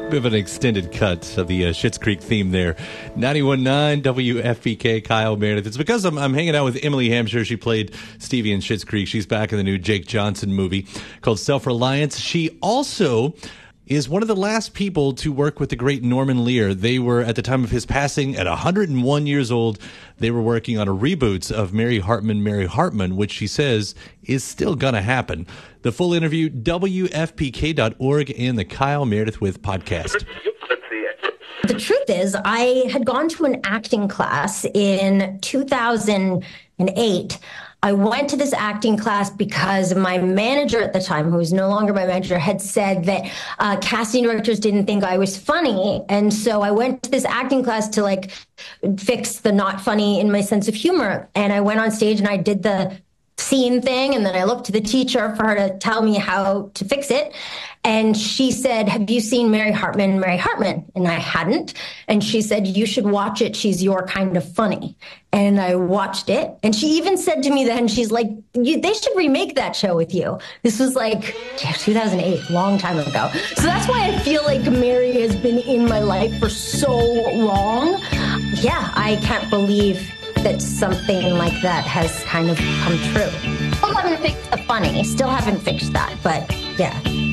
Bit of an extended cut of the Schitt's Creek theme there. 91.9 WFPK, Kyle Meredith. It's because I'm hanging out with Emily Hampshire. She played Stevie in Schitt's Creek. She's back in the new Jake Johnson movie called Self-Reliance. She also is one of the last people to work with the great Norman Lear. They were, at the time of his passing, at 101 years old, they were working on a reboot of Mary Hartman, which she says is still going to happen. The full interview, WFPK.org and the Kyle Meredith With podcast. The truth is, I had gone to an acting class in 2008. I went to this acting class because my manager at the time, who was no longer my manager, had said that casting directors didn't think I was funny. And so I went to this acting class to fix the not funny in my sense of humor. And I went on stage and I did the scene thing. And then I looked to the teacher for her to tell me how to fix it. And she said, "Have you seen Mary Hartman? And I hadn't. And she said, "You should watch it. She's your kind of funny." And I watched it. And she even said to me then, she's like, "They should remake that show with you." This was 2008, long time ago. So that's why I feel like Mary has been in my life for so long. Yeah, I can't believe that something like that has kind of come true. Still haven't fixed the funny. Still haven't fixed that. But yeah.